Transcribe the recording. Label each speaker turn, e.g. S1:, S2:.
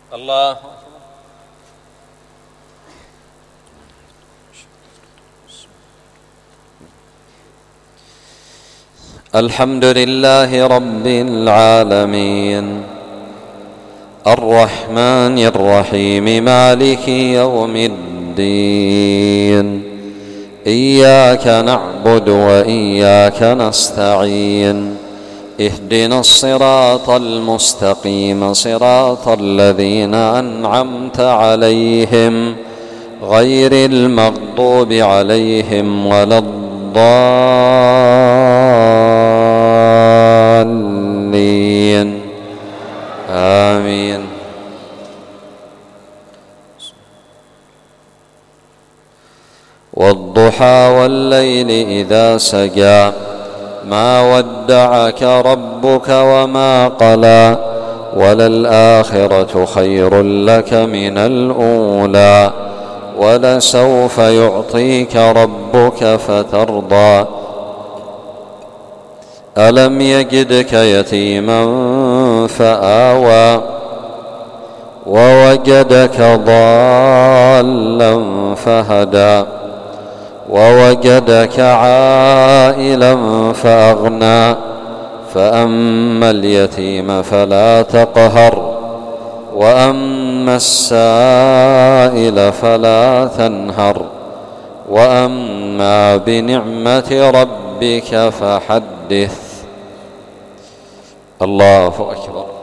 S1: الله. الحمد لله رب العالمين الرحمن الرحيم مالك يوم الدين إياك نعبد وإياك نستعين اهدنا الصراط المستقيم صراط الذين أنعمت عليهم غير المغضوب عليهم ولا الضالين آمين. والضحى والليل إذا سجى ما ودعك ربك وما قلى وللآخرة خير لك من الأولى ولسوف يعطيك ربك فترضى ألم يجدك يتيما فآوى ووجدك ضالا فهدى ووجدك عائلا فأغنى فأما اليتيم فلا تقهر وأما السائل فلا تنهر وأما بنعمة ربك فحدث. الله أكبر.